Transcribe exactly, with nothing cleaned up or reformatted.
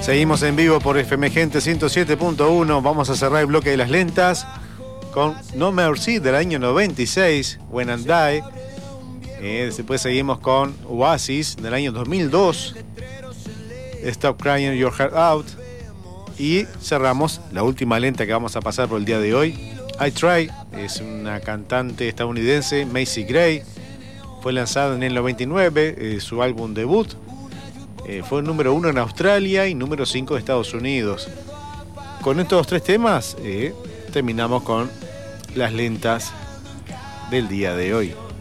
Seguimos en vivo por F M Gente ciento siete punto uno. Vamos a cerrar el bloque de las lentas con No Mercy del año noventa y seis, When I Die. Eh, después seguimos con Oasis del año dos mil dos, Stop Crying Your Heart Out. Y cerramos la última lenta que vamos a pasar por el día de hoy. I Try es una cantante estadounidense, Macy Gray. Fue lanzada en el noventa y nueve, eh, su álbum debut. Eh, fue número uno en Australia y número cinco en Estados Unidos. Con estos tres temas eh, terminamos con las lentas del día de hoy.